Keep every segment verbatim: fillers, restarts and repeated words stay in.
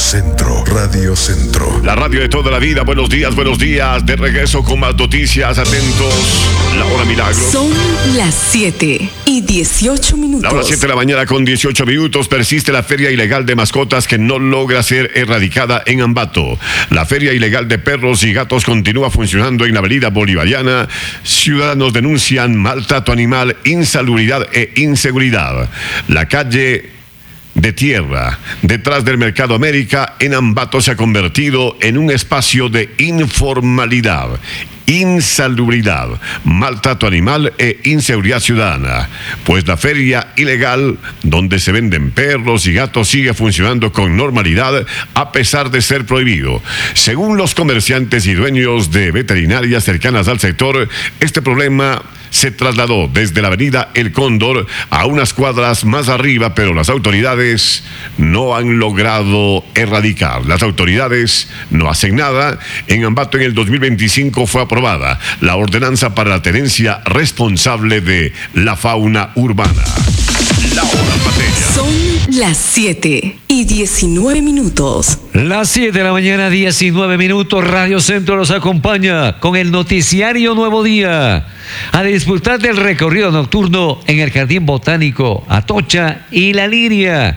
Centro, Radio Centro. La radio de toda la vida. Buenos días, buenos días. De regreso con más noticias. Atentos. La hora milagro. Son las siete y dieciocho minutos. La hora siete de la mañana con dieciocho minutos. Persiste la feria ilegal de mascotas que no logra ser erradicada en Ambato. La feria ilegal de perros y gatos continúa funcionando en la avenida Bolivariana. Ciudadanos denuncian maltrato animal, insalubridad e inseguridad. La calle de tierra, detrás del Mercado América, en Ambato se ha convertido en un espacio de informalidad, insalubridad, maltrato animal e inseguridad ciudadana, pues la feria ilegal donde se venden perros y gatos sigue funcionando con normalidad a pesar de ser prohibido. Según los comerciantes y dueños de veterinarias cercanas al sector, este problema se trasladó desde la avenida El Cóndor a unas cuadras más arriba, pero las autoridades no han logrado erradicar. Las autoridades no hacen nada. En Ambato en el dos mil veinticinco fue aprobada la ordenanza para la tenencia responsable de la fauna urbana. La hora pateña. Son las siete y diecinueve minutos. Las siete de la mañana, diecinueve minutos. Radio Centro los acompaña con el noticiario Nuevo Día a disfrutar del recorrido nocturno en el Jardín Botánico Atocha y La Liria.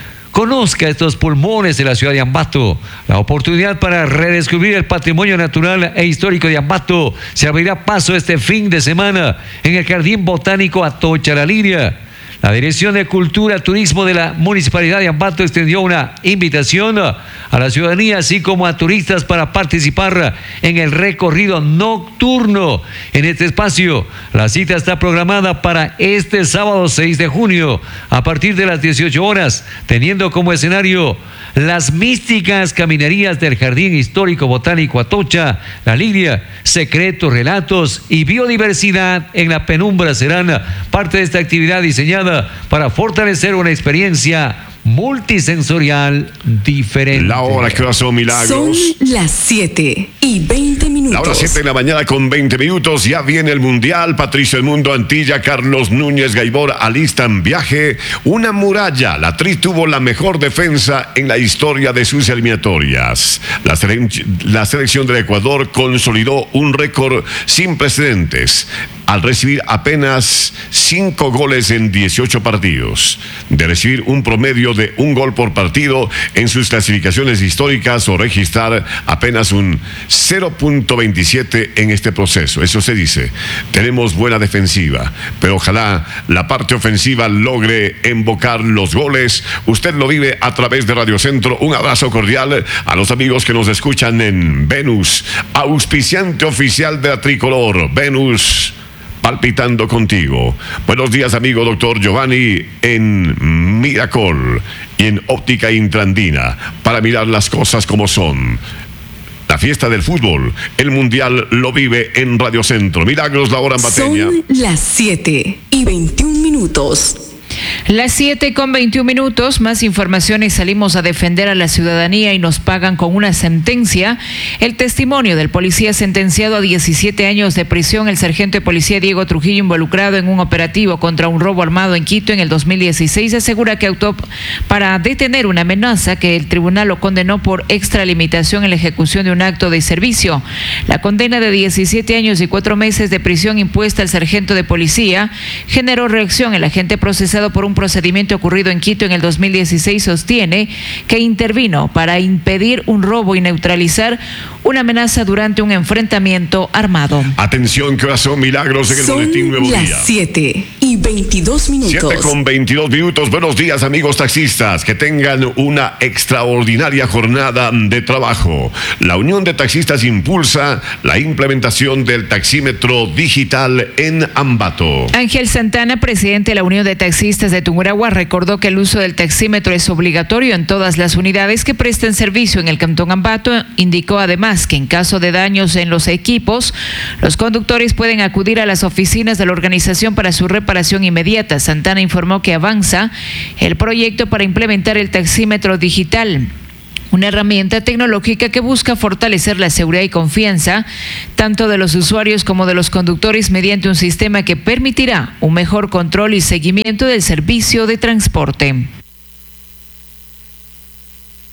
Conozca estos pulmones de la ciudad de Ambato. La oportunidad para redescubrir el patrimonio natural e histórico de Ambato se abrirá paso este fin de semana en el Jardín Botánico Atocha La Liria. La Dirección de Cultura Turismo de la Municipalidad de Ambato extendió una invitación a la ciudadanía, así como a turistas, para participar en el recorrido nocturno en este espacio. La cita está programada para este sábado seis de junio a partir de las dieciocho horas, teniendo como escenario las místicas caminarías del Jardín Histórico Botánico Atocha, La Liria. Secretos, relatos y biodiversidad en la penumbra serán parte de esta actividad diseñada para fortalecer una experiencia multisensorial diferente. La hora que son milagros. Son las siete y veinte minutos. La hora siete de la mañana con veinte minutos. Ya viene el Mundial. Patricio El Mundo Antilla, Carlos Núñez Gaibor alistan viaje. Una muralla. La Tri tuvo la mejor defensa en la historia de sus eliminatorias. La, sele- la selección del Ecuador consolidó un récord sin precedentes al recibir apenas cinco goles en dieciocho partidos. De recibir un promedio de un gol por partido en sus clasificaciones históricas o registrar apenas un cero punto veintisiete en este proceso. Eso se dice. Tenemos buena defensiva, pero ojalá la parte ofensiva logre embocar los goles. Usted lo vive a través de Radio Centro. Un abrazo cordial a los amigos que nos escuchan en Venus, auspiciante oficial de la Tricolor. Venus, palpitando contigo. Buenos días, amigo doctor Giovanni, en Miracol y en Óptica Intrandina, para mirar las cosas como son. La fiesta del fútbol, el Mundial lo vive en Radio Centro. Milagros, la hora ambateña. Son las siete y veintiún minutos. Las siete con veintiún minutos, más informaciones. Salimos a defender a la ciudadanía y nos pagan con una sentencia. El testimonio del policía sentenciado a diecisiete años de prisión, el sargento de policía Diego Trujillo, involucrado en un operativo contra un robo armado en Quito en el dos mil dieciséis, asegura que actuó para detener una amenaza que el tribunal lo condenó por extralimitación en la ejecución de un acto de servicio. La condena de diecisiete años y cuatro meses de prisión impuesta al sargento de policía generó reacción. El agente procesado por un procedimiento ocurrido en Quito en el dos mil dieciséis sostiene que intervino para impedir un robo y neutralizar una amenaza durante un enfrentamiento armado. Atención, que ahora son milagros en el Son boletín Nuevo las Día. siete y veintidós minutos. siete con veintidós minutos. Buenos días, amigos taxistas. Que tengan una extraordinaria jornada de trabajo. La Unión de Taxistas impulsa la implementación del taxímetro digital en Ambato. Ángel Santana, presidente de la Unión de Taxistas de Tungurahua, recordó que el uso del taxímetro es obligatorio en todas las unidades que presten servicio en el Cantón Ambato. Indicó además que en caso de daños en los equipos, los conductores pueden acudir a las oficinas de la organización para su reparación inmediata. Santana informó que avanza el proyecto para implementar el taxímetro digital, una herramienta tecnológica que busca fortalecer la seguridad y confianza tanto de los usuarios como de los conductores mediante un sistema que permitirá un mejor control y seguimiento del servicio de transporte.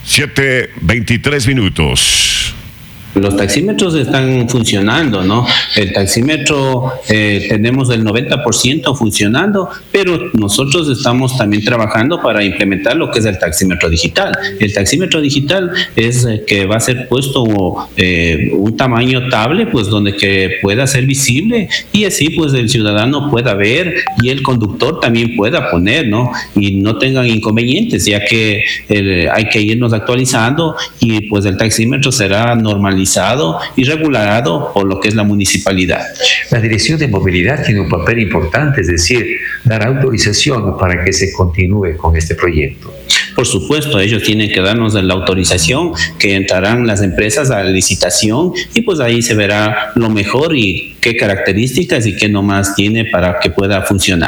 siete veintitrés minutos. Los taxímetros están funcionando, ¿no? El taxímetro eh, tenemos el noventa por ciento funcionando, pero nosotros estamos también trabajando para implementar lo que es el taxímetro digital. El taxímetro digital es eh, que va a ser puesto eh, un tamaño tablet, pues donde que pueda ser visible y así pues el ciudadano pueda ver y el conductor también pueda poner, ¿no? Y no tengan inconvenientes, ya que eh, hay que irnos actualizando y pues el taxímetro será normalizado y regulado por lo que es la municipalidad. La Dirección de Movilidad tiene un papel importante, es decir, dar autorización para que se continúe con este proyecto. Por supuesto, ellos tienen que darnos la autorización, que entrarán las empresas a la licitación y pues ahí se verá lo mejor y qué características y qué nomás tiene para que pueda funcionar.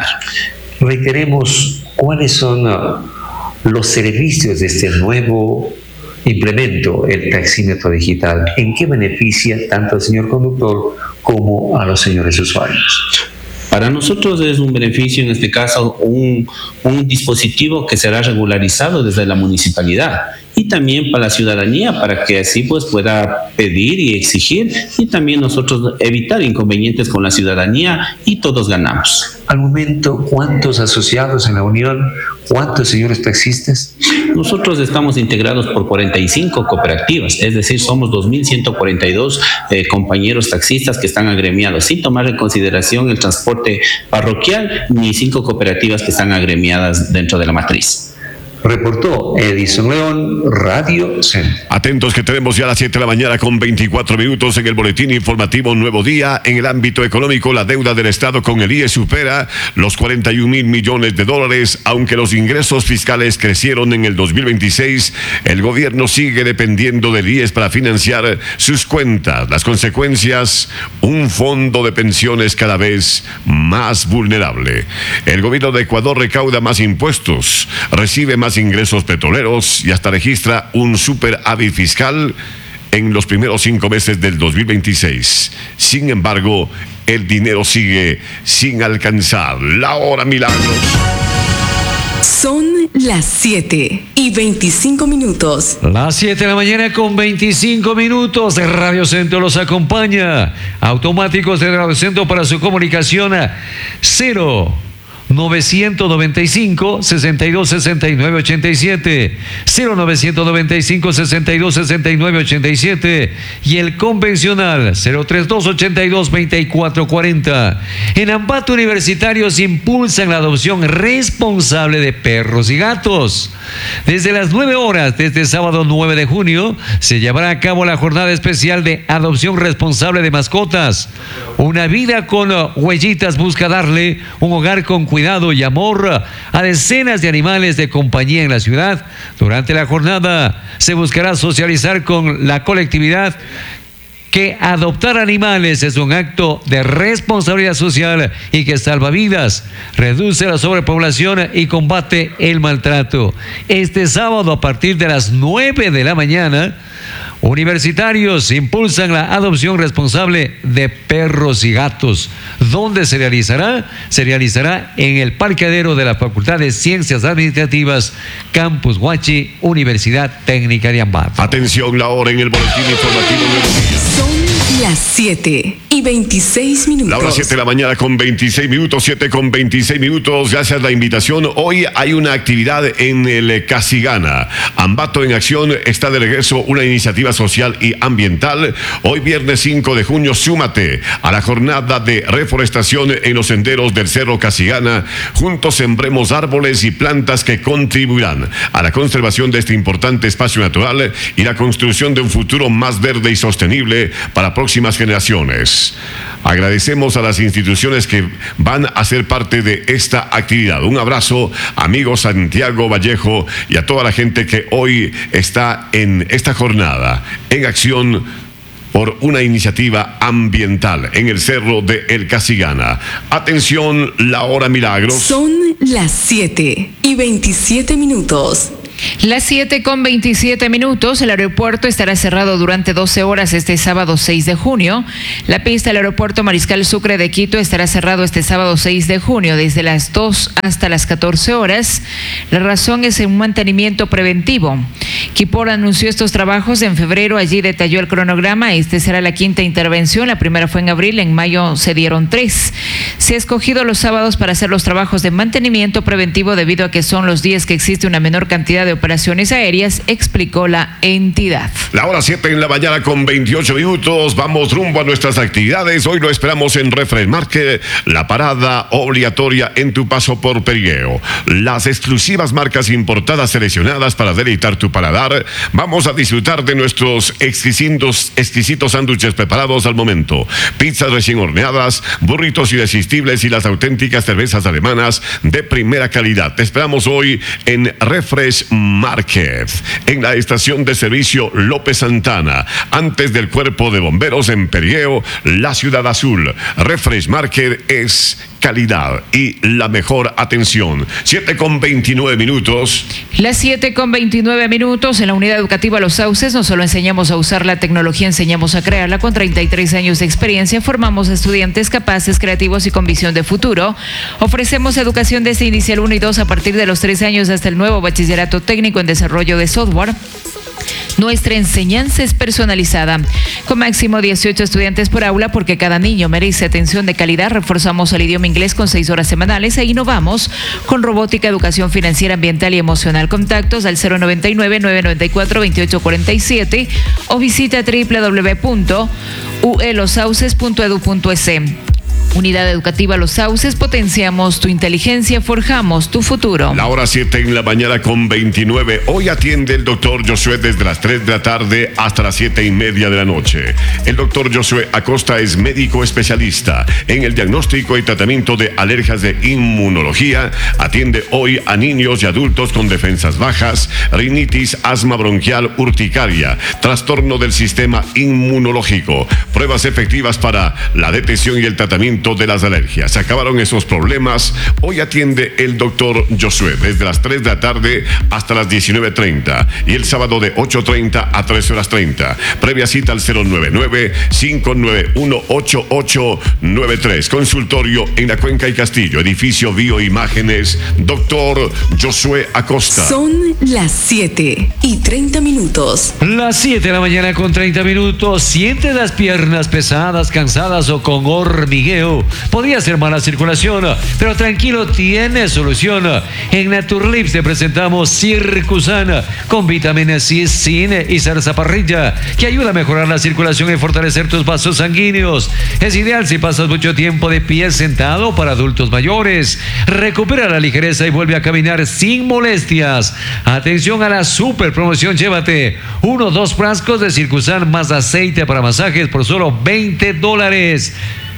Reiteremos cuáles son uh, los servicios de este nuevo implemento, el taxímetro digital. ¿En qué beneficia tanto al señor conductor como a los señores usuarios? Para nosotros es un beneficio, en este caso, un, un dispositivo que será regularizado desde la municipalidad y también para la ciudadanía, para que así pues pueda pedir y exigir y también nosotros evitar inconvenientes con la ciudadanía y todos ganamos. Al momento, ¿cuántos asociados en la Unión? ¿Cuántos señores taxistas? Nosotros estamos integrados por cuarenta y cinco cooperativas, es decir, somos dos mil ciento cuarenta y dos eh, compañeros taxistas que están agremiados, sin tomar en consideración el transporte parroquial ni cinco cooperativas que están agremiadas dentro de la matriz. Reportó Edison León, Radio Centro. Atentos que tenemos ya las siete de la mañana con veinticuatro minutos en el boletín informativo Nuevo Día. En el ámbito económico, la deuda del Estado con el I E S supera los cuarenta y un mil millones de dólares. Aunque los ingresos fiscales crecieron en el dos mil veintiséis, el gobierno sigue dependiendo del I E S para financiar sus cuentas. Las consecuencias, un fondo de pensiones cada vez más vulnerable. El gobierno de Ecuador recauda más impuestos, recibe más ingresos petroleros y hasta registra un superávit fiscal en los primeros cinco meses del dos mil veintiséis. Sin embargo, el dinero sigue sin alcanzar. La hora milagros. Son las siete y veinticinco minutos. Las siete de la mañana con veinticinco minutos. Radio Centro los acompaña. Automáticos de Radio Centro para su comunicación a cero novecientos noventa y cinco, sesenta y dos, sesenta y nueve, ochenta y siete, cero novecientos noventa y cinco, sesenta y dos, sesenta y nueve, ochenta y siete y el convencional cero treinta y dos, ochenta y dos, veinticuatro cuarenta. En Ambato Universitarios impulsan la adopción responsable de perros y gatos. Desde las nueve horas de este sábado nueve de junio se llevará a cabo la jornada especial de adopción responsable de mascotas. Una vida con huellitas busca darle un hogar con cuidado y amor a decenas de animales de compañía en la ciudad. Durante la jornada se buscará socializar con la colectividad que adoptar animales es un acto de responsabilidad social y que salva vidas, reduce la sobrepoblación y combate el maltrato. Este sábado a partir de las nueve de la mañana, universitarios impulsan la adopción responsable de perros y gatos. ¿Dónde se realizará? Se realizará en el parqueadero de la Facultad de Ciencias Administrativas, Campus Huachi, Universidad Técnica de Ambato. Atención, la hora en el boletín informativo Nuevo Día. Son las siete y veintiséis minutos. La hora siete de la mañana con veintiséis minutos, siete con veintiséis minutos. Gracias a la invitación. Hoy hay una actividad en el Casigana. Ambato en Acción está de regreso, una iniciativa social y ambiental. Hoy viernes cinco de junio, súmate a la jornada de reforestación en los senderos del Cerro Casigana. Juntos sembremos árboles y plantas que contribuirán a la conservación de este importante espacio natural y la construcción de un futuro más verde y sostenible para próximas generaciones. Agradecemos a las instituciones que van a ser parte de esta actividad. Un abrazo, amigo Santiago Vallejo, y a toda la gente que hoy está en esta jornada en acción por una iniciativa ambiental en el Cerro de El Casigana. Atención, la hora milagros. Son las siete y veintisiete minutos. Las siete con veintisiete minutos, el aeropuerto estará cerrado durante doce horas este sábado seis de junio. La pista del aeropuerto Mariscal Sucre de Quito estará cerrado este sábado seis de junio desde las dos hasta las catorce horas. La razón es un mantenimiento preventivo. Quipor anunció estos trabajos en febrero, allí detalló el cronograma. Este será la quinta intervención, la primera fue en abril, en mayo se dieron tres. Se ha escogido los sábados para hacer los trabajos de mantenimiento preventivo debido a que son los días que existe una menor cantidad de operaciones aéreas, explicó la entidad. La hora siete en la mañana con veintiocho minutos, vamos rumbo a nuestras actividades. Hoy lo esperamos en Refresh Market, la parada obligatoria en tu paso por Perieo. Las exclusivas marcas importadas seleccionadas para deleitar tu paladar. Vamos a disfrutar de nuestros exquisitos, exquisitos sándwiches preparados al momento, pizzas recién horneadas, burritos irresistibles y las auténticas cervezas alemanas de primera calidad. Te esperamos hoy en Refresh Market, en la estación de servicio López Santana, antes del cuerpo de bomberos en Perieo, la ciudad azul. Refresh Market es calidad y la mejor atención. siete con veintinueve minutos. Las siete con veintinueve minutos, en la unidad educativa Los Sauces no solo enseñamos a usar la tecnología, enseñamos a crearla. Con treinta y tres años de experiencia formamos estudiantes capaces, creativos y con visión de futuro. Ofrecemos educación desde inicial uno y dos a partir de los tres años hasta el nuevo bachillerato técnico en desarrollo de software. Nuestra enseñanza es personalizada, con máximo dieciocho estudiantes por aula, porque cada niño merece atención de calidad. Reforzamos el idioma inglés con seis horas semanales e innovamos con robótica, educación financiera, ambiental y emocional. Contactos al cero noventa y nueve, nueve noventa y cuatro, veintiocho cuarenta y siete o visita doble u doble u doble u punto u e los sauces punto edu punto es. Unidad Educativa Los Sauces, potenciamos tu inteligencia, forjamos tu futuro. La hora siete en la mañana con veintinueve. Hoy atiende el doctor Josué desde las tres de la tarde hasta las siete y media de la noche. El doctor Josué Acosta es médico especialista en el diagnóstico y tratamiento de alergias de inmunología. Atiende hoy a niños y adultos con defensas bajas, rinitis, asma bronquial, urticaria, trastorno del sistema inmunológico, pruebas efectivas para la detección y el tratamiento de las alergias. Se acabaron esos problemas. Hoy atiende el doctor Josué desde las tres de la tarde hasta las diecinueve treinta y el sábado de ocho treinta a trece horas treinta. Previa cita al cero nueve nueve, cinco nueve uno, ocho ocho nueve tres. Consultorio en la Cuenca y Castillo, edificio Bioimágenes, doctor Josué Acosta. Son las siete y treinta minutos. Las siete de la mañana con treinta minutos. ¿Sientes las piernas pesadas, cansadas o con hormigueo? Podría ser mala circulación, pero tranquilo, tiene solución. En Naturlips te presentamos Circusan con vitamina C, cine y zarzaparrilla, que ayuda a mejorar la circulación y fortalecer tus vasos sanguíneos. Es ideal si pasas mucho tiempo de pie sentado. Para adultos mayores, recupera la ligereza y vuelve a caminar sin molestias. Atención a la super promoción, llévate uno o dos frascos de Circusan más aceite para masajes por solo veinte dólares.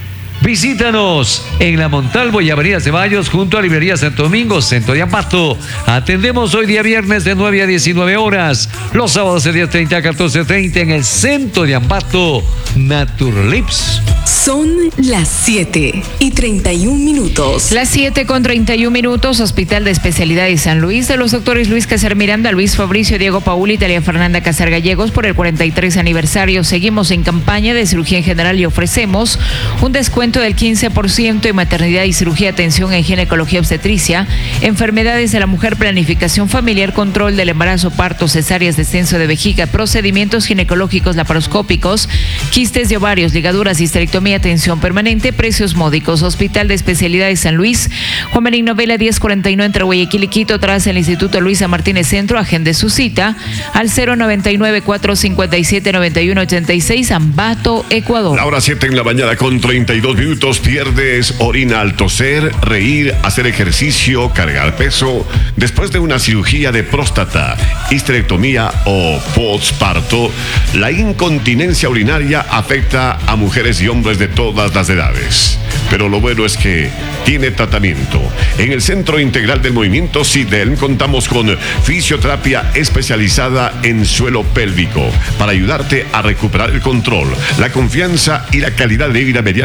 Visítanos en la Montalvo y Avenida Ceballos, junto a Librería Santo Domingo, Centro de Ambato. Atendemos hoy día viernes de nueve a diecinueve horas, los sábados de diez treinta a catorce treinta en el Centro de Ambato. Naturlips. Son las siete y treinta y un minutos. Las siete con treinta y un minutos, Hospital de Especialidades San Luis, de los doctores Luis Casar Miranda, Luis Fabricio, Diego Paul y Talia Fernanda Casar Gallegos, por el cuarenta y tres aniversario. Seguimos en campaña de cirugía en general y ofrecemos un descuento del quince por ciento en maternidad y cirugía, atención en ginecología obstetricia, enfermedades de la mujer, planificación familiar, control del embarazo, parto, cesáreas, descenso de vejiga, procedimientos ginecológicos laparoscópicos, quistes de ovarios, ligaduras, histerectomía, atención permanente, precios módicos. Hospital de Especialidades San Luis, Juan Benigno Vela diez cuarenta y nueve entre Guayaquil y Quito, tras el Instituto Luisa Martínez Centro. Agende su cita al cero noventa y nueve, cuatro cincuenta y siete, noventa y uno ochenta y seis, Ambato, Ecuador. La hora siete en la mañana con treinta y dos minutos. Pierdes orina al toser, reír, hacer ejercicio, cargar peso. Después de una cirugía de próstata, histerectomía o postparto, la incontinencia urinaria afecta a mujeres y hombres de todas las edades. Pero lo bueno es que tiene tratamiento. En el Centro Integral del Movimiento SIDELM contamos con fisioterapia especializada en suelo pélvico para ayudarte a recuperar el control, la confianza y la calidad de vida mediante tratamiento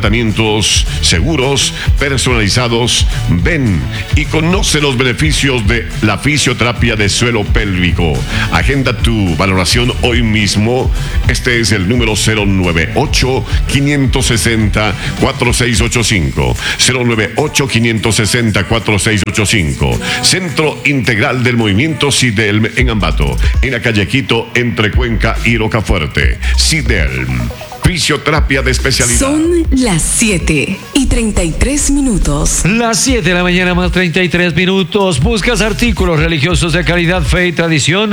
tratamientos seguros, personalizados. Ven y conoce los beneficios de la fisioterapia de suelo pélvico. Agenda tu valoración hoy mismo. Este es el número cero nueve ocho, cinco seis cero, cuatro seis ocho cinco. cero nueve ocho, cinco seis cero, cuatro seis ocho cinco. Centro Integral del Movimiento SIDELM en Ambato, en la calle Quito, entre Cuenca y Rocafuerte. SIDELM, fisioterapia de especialidad. Son las siete y treinta y tres minutos. Las siete de la mañana más treinta y tres minutos. ¿Buscas artículos religiosos de calidad, fe y tradición?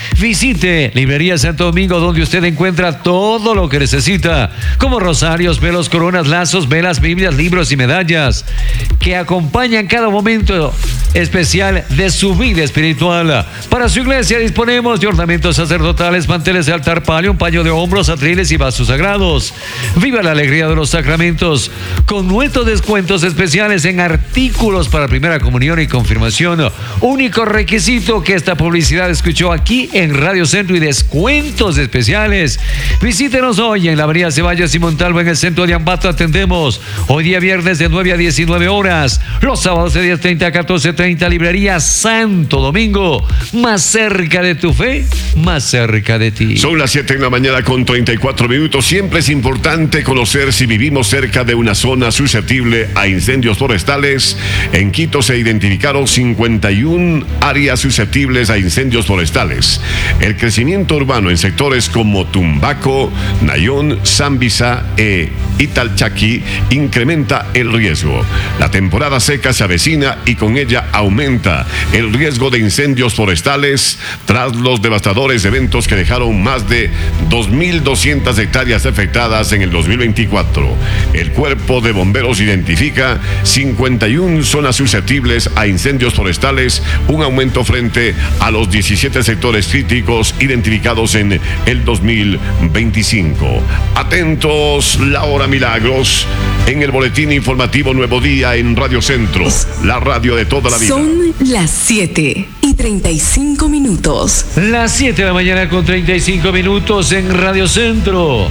Visite Librería Santo Domingo, donde usted encuentra todo lo que necesita, como rosarios, velos, coronas, lazos, velas, Biblias, libros y medallas que acompañan cada momento especial de su vida espiritual. Para su iglesia disponemos de ornamentos sacerdotales, manteles de altar, palio, un paño de hombros, atriles y vasos sagrados. Viva la alegría de los sacramentos con nuestros descuentos especiales en artículos para primera comunión y confirmación. Único requisito que esta publicidad escuchó aquí en Radio Centro y descuentos especiales. Visítenos hoy en la avenida Ceballos y Montalvo en el centro de Ambato. Atendemos hoy día viernes de nueve a diecinueve horas, los sábados de diez treinta a catorce treinta. Librería Santo Domingo, más cerca de tu fe, más cerca de ti. Son las siete de la mañana con treinta y cuatro minutos. Siempre es importante conocer si vivimos cerca de una zona susceptible a incendios forestales. En Quito se identificaron cincuenta y una áreas susceptibles a incendios forestales. El crecimiento urbano en sectores como Tumbaco, Nayón, Zambisa e Italchaqui incrementa el riesgo. La temporada seca se avecina y con ella aumenta el riesgo de incendios forestales tras los devastadores eventos que dejaron más de dos mil doscientas hectáreas afectadas en el dos mil veinticuatro. El Cuerpo de Bomberos identifica cincuenta y una zonas susceptibles a incendios forestales, un aumento frente a los diecisiete sectores críticos identificados en el dos mil veinticinco. Atentos, la hora milagros en el boletín informativo Nuevo Día en Radio Centro, la radio de toda la vida. Son las siete y treinta y cinco minutos. Las siete de la mañana con treinta y cinco minutos en Radio Centro.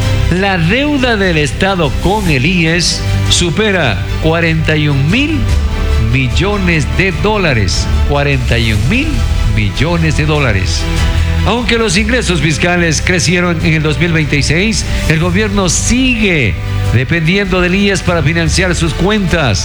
La deuda del Estado con el I E S supera cuarenta y un mil millones de dólares. cuarenta y un mil millones de dólares. Aunque los ingresos fiscales crecieron en el dos mil veintiséis, el gobierno sigue dependiendo del I E S para financiar sus cuentas.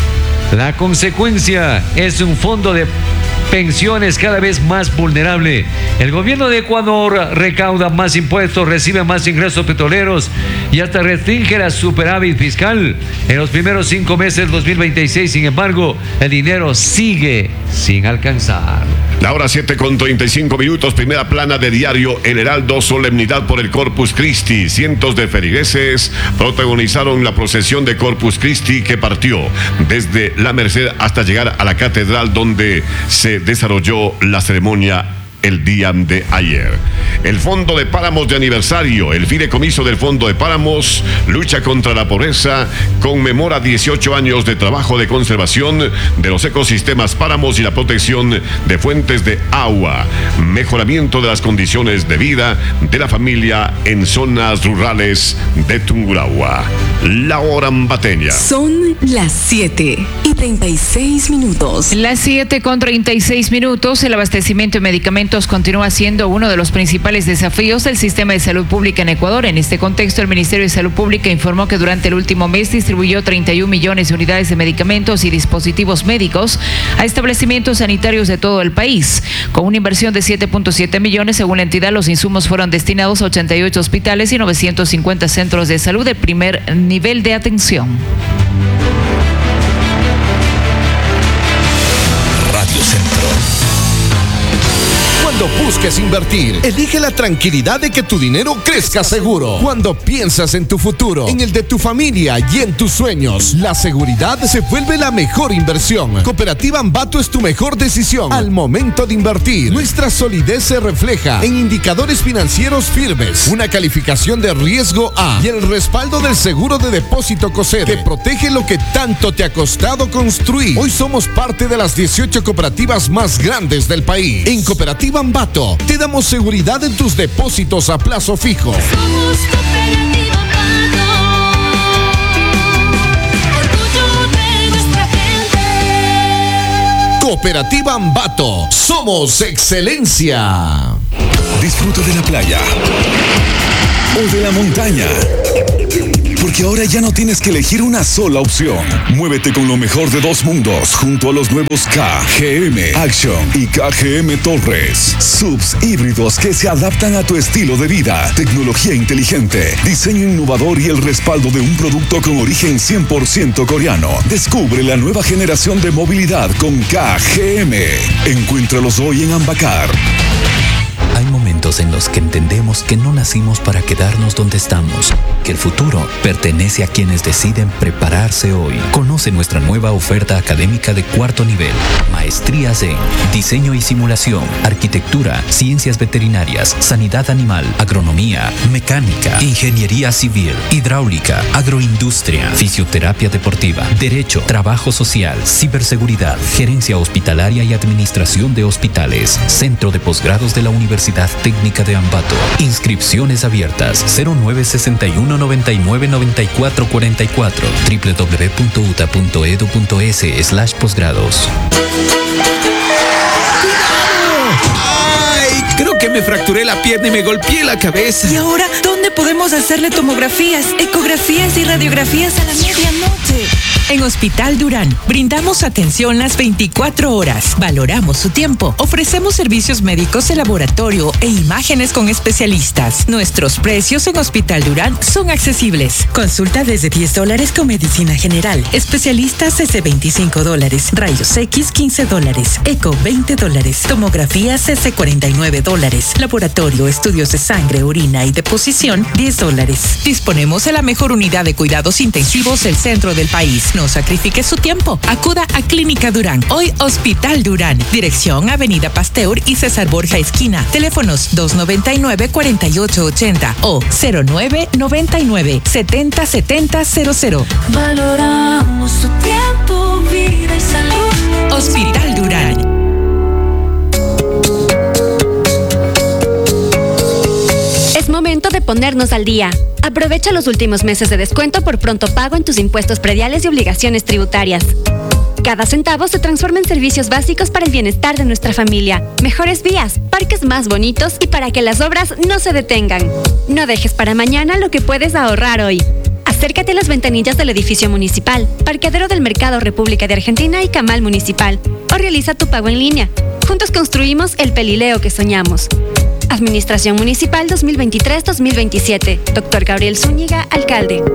La consecuencia es un fondo de pensiones cada vez más vulnerable. El gobierno de Ecuador recauda más impuestos, recibe más ingresos petroleros y hasta restringe la superávit fiscal. En los primeros cinco meses del dos mil veintiséis, sin embargo, el dinero sigue sin alcanzar. La hora siete con treinta y cinco minutos, primera plana de diario El Heraldo, solemnidad por el Corpus Christi. Cientos de feligreses protagonizaron la procesión de Corpus Christi que partió desde La Merced hasta llegar a la catedral donde se desarrolló la ceremonia el día de ayer. El Fondo de Páramos de aniversario, el fideicomiso del Fondo de Páramos, lucha contra la pobreza, conmemora dieciocho años de trabajo de conservación de los ecosistemas páramos y la protección de fuentes de agua, mejoramiento de las condiciones de vida de la familia en zonas rurales de Tungurahua. La hora ambateña. Son las siete y treinta y seis minutos. Las siete con treinta y seis minutos. El abastecimiento de medicamentos continúa siendo uno de los principales desafíos del sistema de salud pública en Ecuador. En este contexto, el Ministerio de Salud Pública informó que durante el último mes distribuyó treinta y un millones de unidades de medicamentos y dispositivos médicos a establecimientos sanitarios de todo el país. Con una inversión de siete punto siete millones, según la entidad, los insumos fueron destinados a ochenta y ocho hospitales y novecientos cincuenta centros de salud de primer nivel de atención. Radio Centro. Cuando busques invertir, elige la tranquilidad de que tu dinero crezca seguro. Cuando piensas en tu futuro, en el de tu familia y en tus sueños, la seguridad se vuelve la mejor inversión. Cooperativa Ambato es tu mejor decisión al momento de invertir. Nuestra solidez se refleja en indicadores financieros firmes, una calificación de riesgo A y el respaldo del seguro de depósito COSEDE que protege lo que tanto te ha costado construir. Hoy somos parte de las dieciocho cooperativas más grandes del país. En Cooperativa Ambato te damos seguridad en tus depósitos a plazo fijo. Somos Cooperativa Ambato. Cooperativa Ambato. Somos excelencia. Disfruta de la playa o de la montaña, porque ahora ya no tienes que elegir una sola opción. Muévete con lo mejor de dos mundos junto a los nuevos K G M Action y K G M Torres. Subs híbridos que se adaptan a tu estilo de vida. Tecnología inteligente, diseño innovador y el respaldo de un producto con origen cien por ciento coreano. Descubre la nueva generación de movilidad con K G M. Encuéntralos hoy en Ambacar. Hay momentos en los que entendemos que no nacimos para quedarnos donde estamos, que el futuro pertenece a quienes deciden prepararse hoy. Conoce nuestra nueva oferta académica de cuarto nivel. Maestrías en Diseño y Simulación, Arquitectura, Ciencias Veterinarias, Sanidad Animal, Agronomía, Mecánica, Ingeniería Civil, Hidráulica, Agroindustria, Fisioterapia Deportiva, Derecho, Trabajo Social, Ciberseguridad, Gerencia Hospitalaria y Administración de Hospitales, Centro de Posgrados de la Universidad Técnica de Ambato. Inscripciones abiertas cero nueve seis uno nueve nueve nueve cuatro cuatro cuatro w w w punto u t a punto e d u punto e s slash posgrados. ¡Ay! Creo que me fracturé la pierna y me golpeé la cabeza. ¿Y ahora dónde podemos hacerle tomografías, ecografías y radiografías a la medianoche? En Hospital Durán brindamos atención las veinticuatro horas. Valoramos su tiempo. Ofrecemos servicios médicos de laboratorio e imágenes con especialistas. Nuestros precios en Hospital Durán son accesibles. Consulta desde diez dólares con medicina general. Especialistas desde veinticinco dólares. Rayos X quince dólares. Eco veinte dólares. Tomografías desde cuarenta y nueve dólares. Laboratorio, estudios de sangre, orina y deposición diez dólares. Disponemos de la mejor unidad de cuidados intensivos del centro del país. No sacrifique su tiempo. Acuda a Clínica Durán. Hoy Hospital Durán. Dirección Avenida Pasteur y César Borja Esquina. Teléfonos dos noventa y nueve, cuarenta y ocho ochenta o cero nueve noventa y nueve, setenta setenta cero cero. Valoramos su tiempo, vida y salud. Hospital Durán. Es momento de ponernos al día. Aprovecha los últimos meses de descuento por pronto pago en tus impuestos prediales y obligaciones tributarias. Cada centavo se transforma en servicios básicos para el bienestar de nuestra familia, mejores vías, parques más bonitos y para que las obras no se detengan. No dejes para mañana lo que puedes ahorrar hoy. Acércate a las ventanillas del edificio municipal, parqueadero del Mercado República de Argentina y Camal Municipal, o realiza tu pago en línea. Juntos construimos el Pelileo que soñamos. Administración Municipal dos mil veintitrés dos mil veintisiete. Doctor Gabriel Zúñiga, alcalde.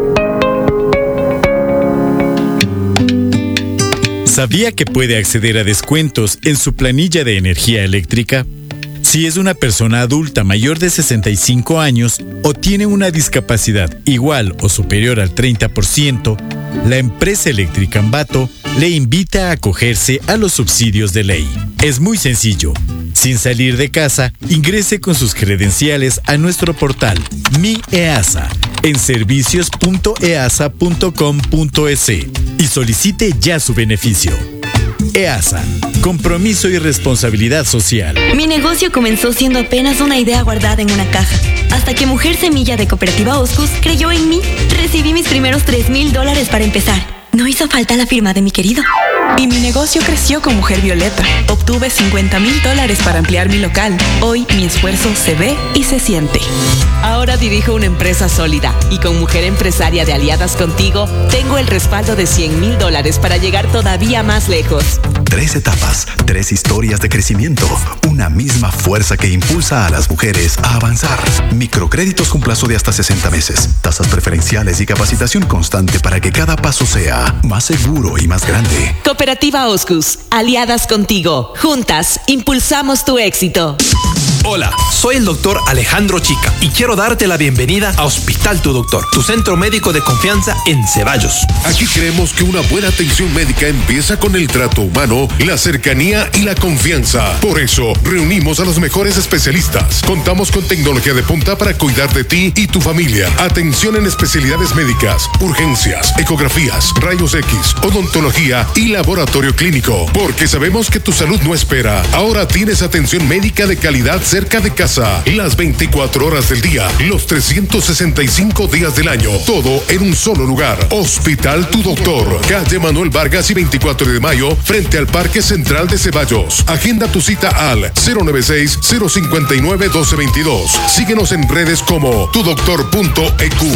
¿Sabía que puede acceder a descuentos en su planilla de energía eléctrica? Si es una persona adulta mayor de sesenta y cinco años o tiene una discapacidad igual o superior al treinta por ciento, la empresa eléctrica Ambato le invita a acogerse a los subsidios de ley. Es muy sencillo. Sin salir de casa, ingrese con sus credenciales a nuestro portal Mi EASA en servicios punto e a s a punto com punto e s y solicite ya su beneficio. EASA, compromiso y responsabilidad social. Mi negocio comenzó siendo apenas una idea guardada en una caja, hasta que Mujer Semilla de Cooperativa Oscus creyó en mí. Recibí mis primeros tres mil dólares para empezar. No hizo falta la firma de mi querido. Y mi negocio creció con Mujer Violeta. Obtuve cincuenta mil dólares para ampliar mi local. Hoy mi esfuerzo se ve y se siente. Ahora dirijo una empresa sólida y con Mujer Empresaria de Aliadas Contigo tengo el respaldo de cien mil dólares para llegar todavía más lejos. Tres etapas, tres historias de crecimiento, una misma fuerza que impulsa a las mujeres a avanzar. Microcréditos con plazo de hasta sesenta meses, tasas preferenciales y capacitación constante para que cada paso sea más seguro y más grande. Cooperativa Oscus, aliadas contigo. Juntas, impulsamos tu éxito. Hola, soy el doctor Alejandro Chica y quiero darte la bienvenida a Hospital Tu Doctor, tu centro médico de confianza en Ceballos. Aquí creemos que una buena atención médica empieza con el trato humano, la cercanía y la confianza. Por eso, reunimos a los mejores especialistas. Contamos con tecnología de punta para cuidar de ti y tu familia. Atención en especialidades médicas, urgencias, ecografías, rayos X, odontología y laboratorio clínico. Porque sabemos que tu salud no espera. Ahora tienes atención médica de calidad cerca de casa, las veinticuatro horas del día, los trescientos sesenta y cinco días del año. Todo en un solo lugar. Hospital Tu Doctor. Calle Manuel Vargas y veinticuatro de mayo, frente al Parque Central de Ceballos. Agenda tu cita al cero noventa y seis, cero cincuenta y nueve, doce veintidós. Síguenos en redes como tudoctor punto e cu.